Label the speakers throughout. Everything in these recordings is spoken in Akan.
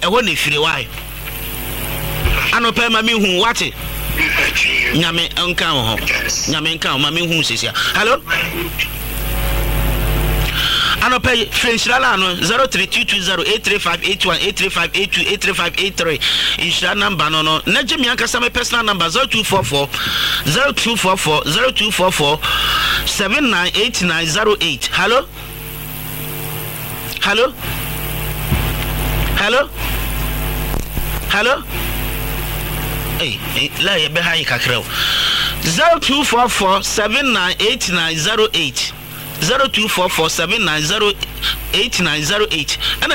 Speaker 1: ho ne fire why anope ma me hu wate nyame nka ho nyame nka ma me hu sesia hello anope frenchla no 0322083581 83582 insha number no na jemi ankasa me personal number 0244 798908 hello hello hello hello hey la ye be hayi kakreo 0244 798908 02447908 and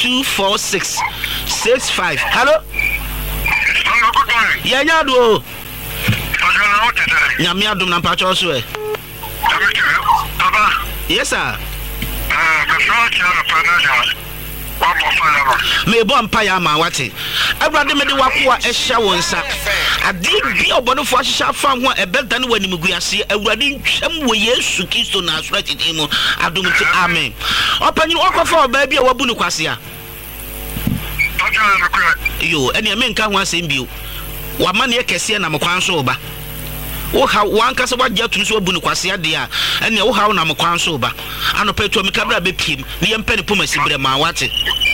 Speaker 1: 024665 hello
Speaker 2: good morning
Speaker 1: yeah nyado nyame adom na pacho so e
Speaker 2: Baba
Speaker 1: yes sir
Speaker 2: the front yard of Panama
Speaker 1: me bo empire ma wate awrade me de wakoa ehya wonsa ade bi obonofo ahya fa ho ebeda ne wani muguase awrade ntwam wo Yesu Kristo na asrati demo adom ti amen opanyin okofa oba bi a wabu ne kwase a yo ene me nka ho asem bio wa ma ne kese na mkwan so ba wo ha wanka se wagya tunu so wabu ne kwase ade a ene wo ha na mkwan so ba anopeto me kabra be piem ne yempe ne pomasi bre ma wate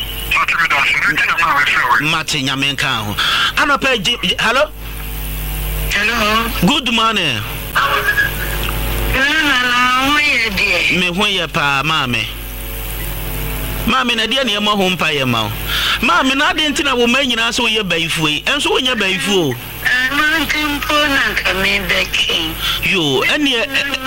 Speaker 1: Mati nyamenka ho anope hello
Speaker 3: hello
Speaker 1: good morning me ho ye pa mame na dia ne mo ho mpa ye ma mame na de ntina wo manyina so ye baifu yi enso wo nya baifu o yo ene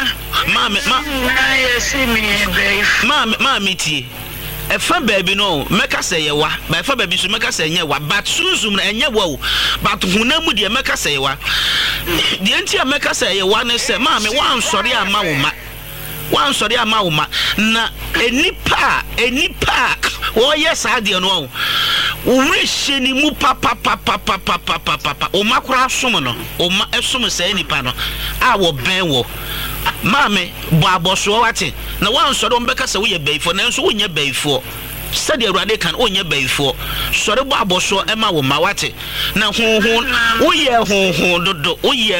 Speaker 1: mame tie efa baby no meka say ye wa ba efa baby so meka say nye wa but sunzum na enye wa o but hunamu de meka say wa de enti a meka say ye wa ne say maame wan sori ama wo ma na enipa wo yes ade no wo rehye ni mu papa o makura som no o ma esom say enipa no a wo ben wo maame bo aboso wate na wan sori mbeka say wo ye baifo na nso wo nya baifo sade awrade kan onye baifo sori bo aboso ema wo ma wate na honhon wo ye honhon dodo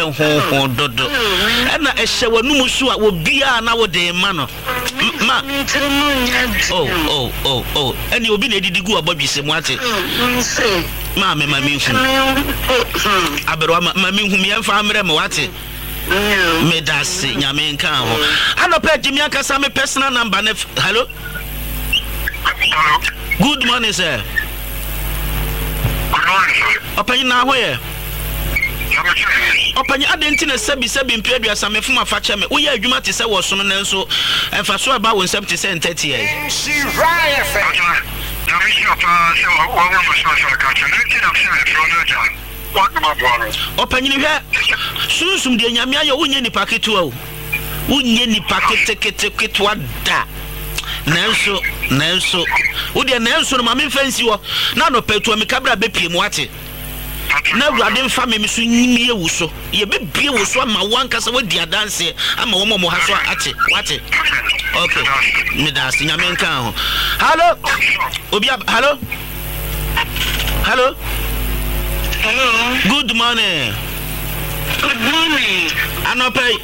Speaker 1: ena ehye wanum so a wo bia na wo de ma no ma oh eni obi na edidigu abodwise mu ate maame ma mi hu abero ma mi hu mi emfa amre ma wate me dasi nyame nka ho anope jimi akasa me personal number ne hello good morning sir
Speaker 2: good morning sir
Speaker 1: opanyi na ho ye opanyi adenti na sabi mpedua samefuma fa cheme wo ye adwuma te se wo so no nso emfa so aba wo nsem te se 30 ye opanyi hwe sunsum de nyame ayo wonye ni paketu o wonye ni pakete ketwa da nanso wo de nanso no ma me fansi wo na no petu me kabra be piem wate na awrade mfa me so nyimie wo so ye be bie wo so ama wanka se wodi adanse ama wo mo ha so ate wate okay me da si nyame nka ho hello obi hello good morning anope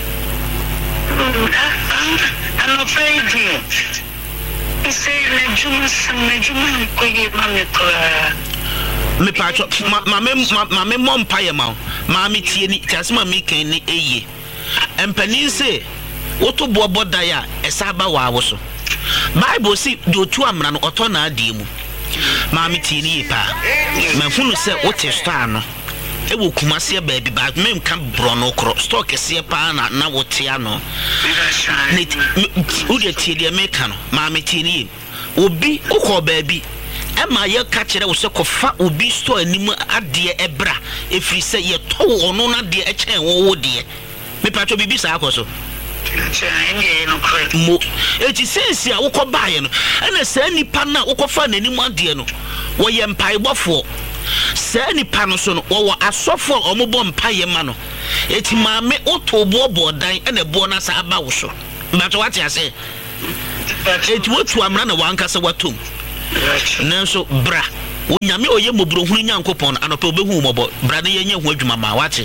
Speaker 1: me pacho mame mompa ye ma maame tie ni tiase ma me kan ni eye empanin se woto boboda ya esaba wa wo so bible si do tu amra no oto na ademu maame tie ni pa mafunu se wote star no ewo kumase baabi ba mem ka bro no kro stock se pa na wote ano net udi tie de me ka no maame tie ni obi ukọ baabi ema ye ka kire wo se kofa obi store anim ade ebra efri se ye to ono na de echen wo de me pacho bibi sa akoso mo eti sense a wokọ baaye no ena sa nipa na wokofa nanim ade no wo ye mpaibofo sa nipa no so no wo asofo omobọ mpaye ma no eti maame otobo bodan ena bo na sa aba wo so mbato wate ase eti wotu amra na wanka se watom nanso bra Onyame oye mobro hunu Nyankopon anope obehu mobo brade yenye hu adwuma ma wate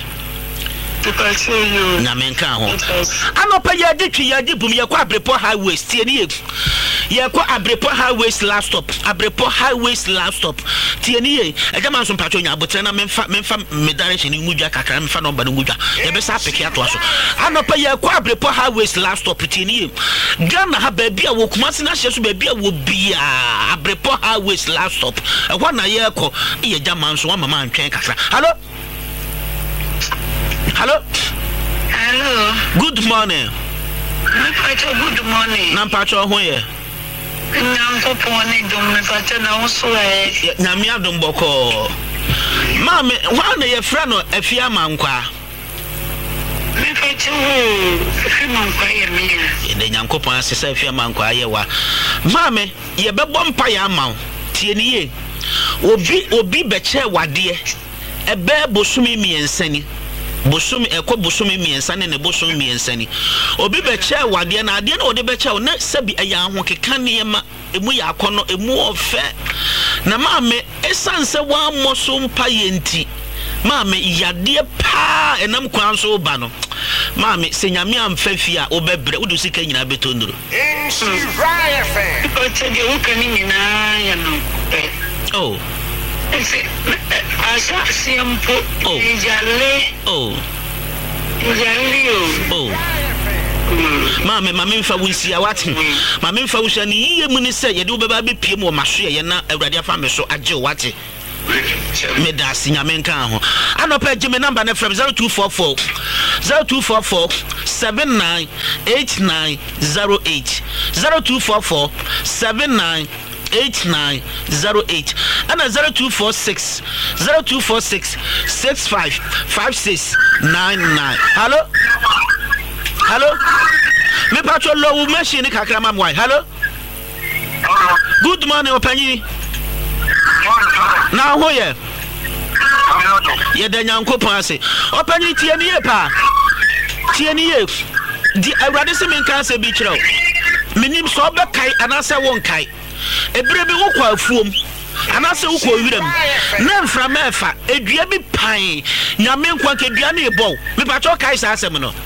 Speaker 1: Nyame nka ho anope ye ditwi ye dibum ye kwa Abrepo highway tie ne ye kwa Abrepo highway last stop Abrepo highway last stop tie ne ye ejama so mpacho nya abotre na memfa me direction ni ngudwa kakra memfa number no ngudwa ye be sa peke ato aso anope ye kwa Abrepo highway last stop tie ne ye Ghana ha ba bia wo Kumasi na hye so ba bia wo bia Abrepo highway last stop ehwa na ye ko ye jama so wa mama antwen kakra Hello. Good morning.
Speaker 3: Good morning.
Speaker 1: Nampacho hoye.
Speaker 3: Nampoponi dum me pacho na unso e.
Speaker 1: Nyame adom boko. Mame, wa na ye fra no afia mankwa.
Speaker 3: Me pacho afia mankwa ye me.
Speaker 1: Ye de Nyankopon asesa afia mankwa ye wa. Mame, ye bebo mpa ya amaw. Tie ni ye. Obi beche wade. Ebe bosumi miensani. Bosumi bosumi miensa ne bosumi miensani obi beche wade na ade na ode beche na sabi aya ho keka ne ma emu ya akono emu ofe na maame esanse wa moso mpa yenti maame yade pa enam kwan so ba no maame se nyame amfa fi a obebre udu sika nyina betonduro oh
Speaker 3: Asa siampo ijale
Speaker 1: Mame mfa wunsia wate mame mfa wusha ni yiye mu ni se ye de obeba be piem wo maso ye na awurade afa me so age wate me da sinyame nka ho anopa gye me number na from 0244 798908 0244 798908 and 0246 655699. Hello me patrol low machine kakra mam why hello good morning opani na ho ye de Nyankopon ase opani tie ne ye pa tie ne ye di awurade se men kan se bi kire minim so be kai anase won kai ebire bi wo kwa afuom anase wo kwa wiram na mfra mefa edua bi pan nyame nkwa kedua na ebo me pacho kai sa asem no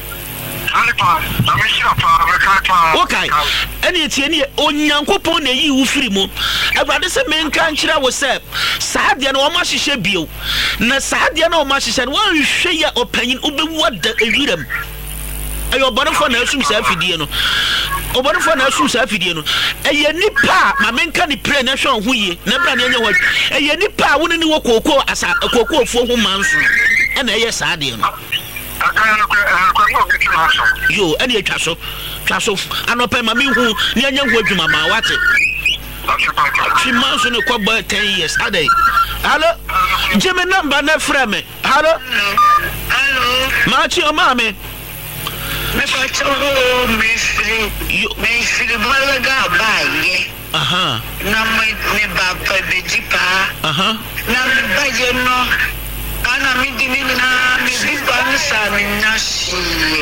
Speaker 1: okay eni tie ne Onyankopon na yi wo firi mu awurade se men kan kire wo se saade na wo ma hihye bio na saade na wo ma hihye no wo hwehwe ya opanyin obewu da ewiram ayo bonfo na asum sa afidie no obonfo na asum sa afidie no eye nipa ma menka ni pray na hwe ho yie na bra na enye ho eye nipa wo ne wo kokoo asa kokoo ofuo ho manso e na eye saade no yo eni atwa so anope ma me hu ni enye ho adwuma ma wate She manso ne kwa 10 years ade hello jeme number na frame hello machi o mame
Speaker 3: me pacho me fili malaga baye na me ba pa bejipa na me baye no ana mi dini na mi biba nsa mi nashi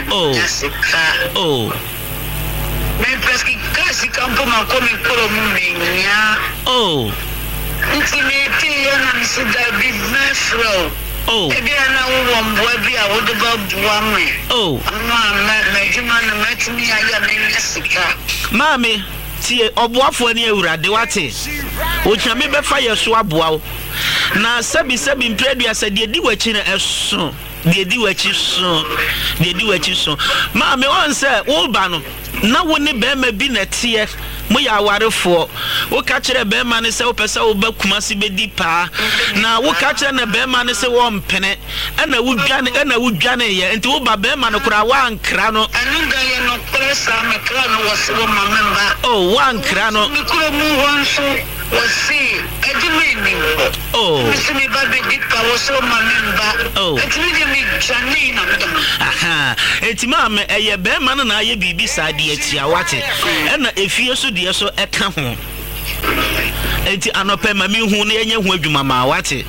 Speaker 3: me presque kasi campo ma come quello mumenya intime ti na mi se da business ro ebi ana wo mbo bi a wo de ba bua me na juma na matimi aya me sika
Speaker 1: mami tie oboafo ani awurade wate onyame befa yeso aboa na sabi mpredua se de di wachi na eso de di wachi so mami won se wo ba no na wo ne be ma bi na tie mo ya awarefo wo ka kire be ma ne se wo pese wo ba Kumasi be di pa na wo ka kire na be ma ne se wo mpene na wo dwane ye enti wo ba be ma no kura wa ankra no
Speaker 3: anu ga ye no presa me kra no wo se wo ma memba
Speaker 1: wa ankra no
Speaker 3: mi kura mu wanso wo si edimi ni mi se mi ba be di pa wo se wo ma memba edimi de mi dwane na
Speaker 1: aha enti ma me eye be ma no na ye bibi sa de atia wate na efie so de so eka ho enti anope ma mi hu na enye hu adwuma ma wate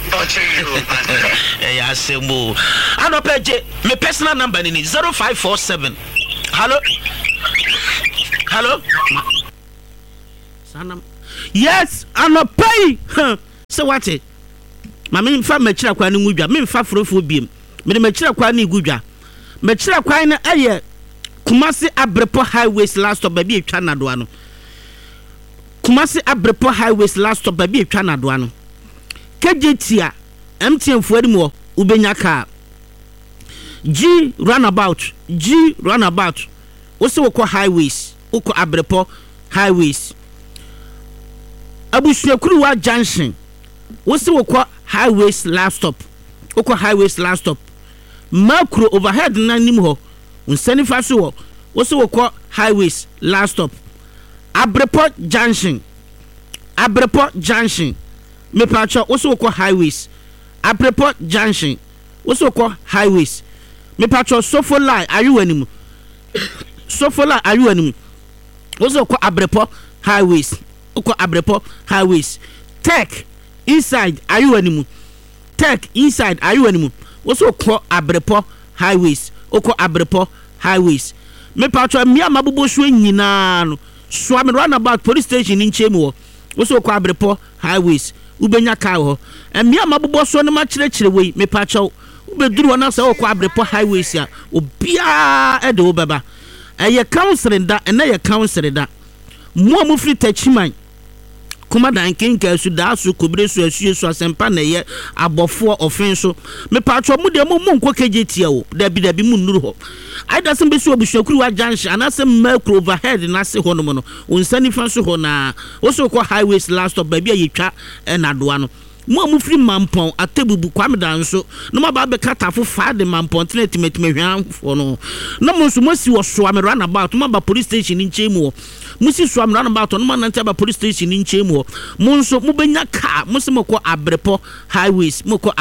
Speaker 1: ya sembo anope je me personal number ni 0547 hello sanam yes anopay so what ma me mfa machira kwa ne ngudwa me mfa frofo biem me de machira kwa ne ngudwa machira kwa ne aye Kumasi Abrepo Highways last stop baby etwa nadoa no Kumasi Abrepo Highways last stop baby etwa nadoa no KJT MTN fuadi mo ubenya ka G runabout Ose woko highways woko Abrepo Highways Abusuakuruwa Junction Ose woko highways last stop woko highways last stop Makro overhead na nim ho unsani faso Ose woko highways last stop Abrepo Junction me pacho ose woko highways Abrepo Junction ose woko highways me pacho Sofola ayu anim ose woko Abrepo highways woko Abrepo highways Tech inside ayu anim ose woko Abrepo highways woko Abrepo highways me pacho mia mabubo so nyina no so am runabout police station in Chemu ose woko Abrepo highways ubenya ka ho emia mabubo so ne ma kire we me pacho ubeduru na se woko Abrepo highways ya obia e de obeba eye counseling da ene ye counseling da mo free tachiman kuma dan kenka su da su kobre su asue su asempa na ye abofo ofenso me pacho mu de mo nko kejetia o da bi mu nuru ho aida sem be su obushakuru wa junction anase macro overhead na se ho no mo no unsani fanso ho na oso ko highways last stop ba bia yetwa na doa no mo free mampon atebubu kwame dan so no ma ba be katafo faade mampon tenetimetime hwanfo no na mo so mo si wo so am run about mo ba police station in Chemu musi so am run about no ma nante ba police station in Chemu mo nso mo benya ka mo se mo ko Abrepo highways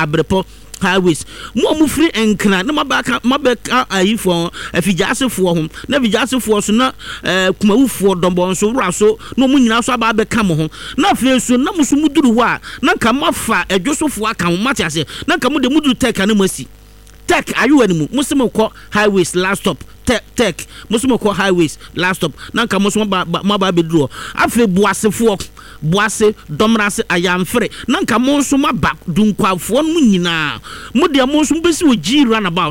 Speaker 1: mo free enkra na ma ba ayifo afijasefo ho na afijasefo so na kumawufo dombo so wura so no mo nyina so ba be ka mo ho na fe so na musu muduru wa na ka mafa edwosofo aka mo matiase na ka mo de muduru tek na masi Tech ayu animu musimo ko highways last stop tech musimo ko highways last stop na ka musimo ba beduro afi boase domrase ayamfre na ka musimo ba dunkwafo no nyina mu de musimo besi wo G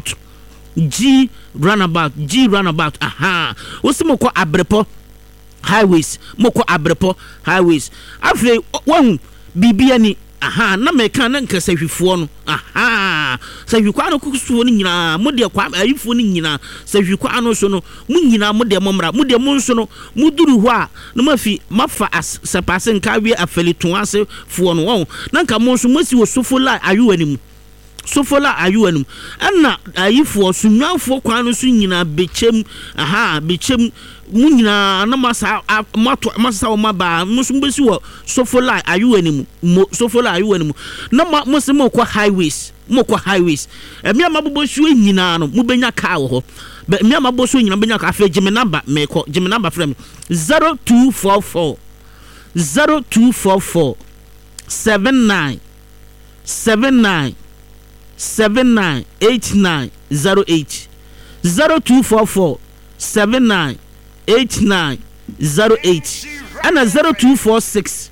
Speaker 1: runabout aha musimo ko Abrepo highways moko Abrepo highways afi won bibia ni aha na meka na nka sahwifo no aha sahwikwa no kusuo ni nyina mode kwa ayifo ni nyina sahwikwa no so no mu nyina mode momra mode mu nso no muduru ho a no mafa as sepase nka wie afeliton ase fo no won na nka mo nso mosi wo Sofola ayu anum ana ayifo sunwanfo kwa no so nyina bechem mu nyina na masa o maba musu mbesi wo Sofola ayu anum na musimo kwa highways emi amabobo so nyina no mu benya ka wo ho emi amabobo so nyina benya ka afa gime number frame 0244 79 8908 0244 798908 and 0246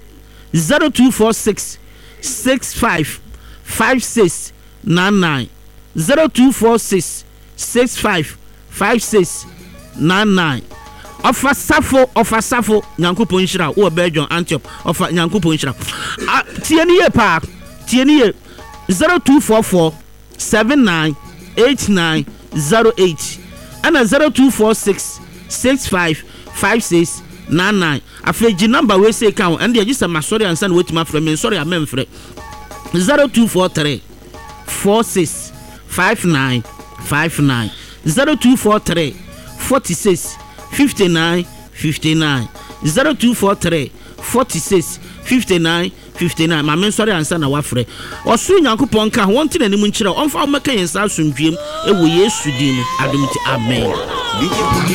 Speaker 1: 655699 0246 655699 Ofasafo Nyankopon Hira wo Belgium Antioch ofa Nyankopon Hira tieni pa 0244 798908 and 0246 655699 afeji number we say count and just my sorry and send wait my friend sorry I am free 0243 46 5959 0243 46 59 0243 46 59 my men sorry answer na wafre osu Nyankopon ka won tena nim nkyere onfa meka yensa asundwem e wo Yesu din adom ti amen.